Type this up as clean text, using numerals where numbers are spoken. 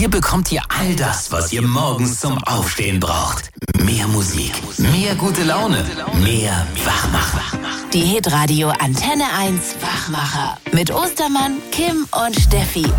Hier bekommt ihr all das, was ihr morgens zum Aufstehen braucht. Mehr Musik, mehr gute Laune, mehr Wachmacher. Die Hitradio Antenne 1 Wachmacher mit Ostermann, Kim und Steffi.